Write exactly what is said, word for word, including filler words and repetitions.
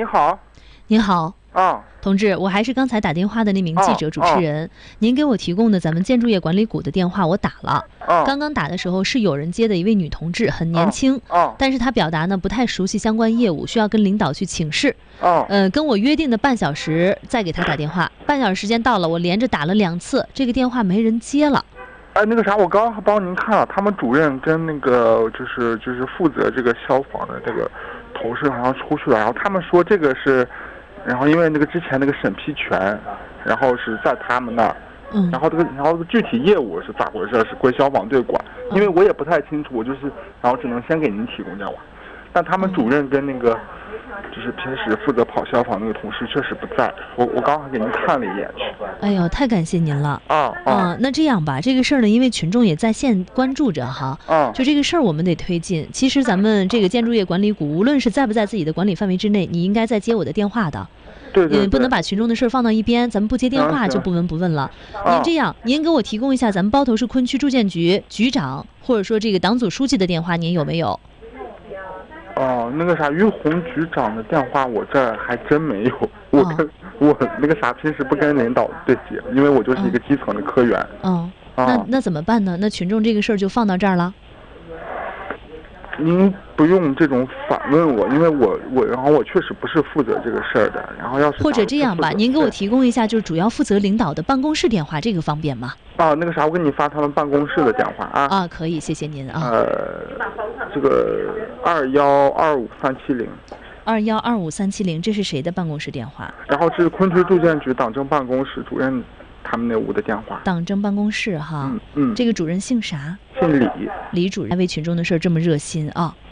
你好。 您好。 啊， 同志，我还是刚才打电话的那名记者、主持人。您给我提供的咱们建筑业管理股的电话，我打了。刚刚打的时候是有人接的一位女同志，很年轻，但是她表达呢不太熟悉相关业务，需要跟领导去请示。呃，跟我约定的半小时再给她打电话。半小时时间到了，我连着打了两次，这个电话没人接了。 哎，那个啥，我刚刚还帮您看了，他们主任跟那个就是就是负责这个消防的这个同事好像出去了，然后他们说这个是。然后因为那个之前那个审批权，然后是在他们那儿， 嗯， 然后这个然后具体业务是咋回事，是归消防队管，因为我也不太清楚，我就是然后只能先给您提供电话，但他们主任跟那个就是平时负责跑消防那个同事确实不在，我我刚还给您看了一眼去。 哎呦，太感谢您了啊啊、 嗯！那这样吧，这个事儿呢，因为群众也在线关注着哈， 啊， 就这个事儿我们得推进。其实咱们这个建筑业管理股，无论是在不在自己的管理范围之内，你应该在接我的电话的。 对对对， 嗯，不能把群众的事儿放到一边，咱们不接电话就不闻不问了。 嗯、 您这样，您给我提供一下咱们包头市昆区住建局局长或者说这个党组书记的电话，您有没有？ 哦，那个啥，于洪局长的电话我这儿还真没有。我跟、哦、我那个啥，平时不跟领导对接，因为我就是一个基层的科员。 嗯，哦、那那怎么办呢？那群众这个事儿就放到这儿了。 您不用这种反问我，因为我我然后我确实不是负责这个事儿的。然后要是或者这样吧，您给我提供一下，就是主要负责领导的办公室电话，这个方便吗？ 啊，那个啥，我给你发他们办公室的电话啊。 啊，可以，谢谢您啊。 呃，这个二幺二五三七零。 二幺二五三七零，这是谁的办公室电话？ 然后是昆区住建局党政办公室主任他们那屋的电话。 党政办公室哈。 嗯嗯。 这个主任姓啥？ 姓李。 李主任为群众的事儿这么热心啊。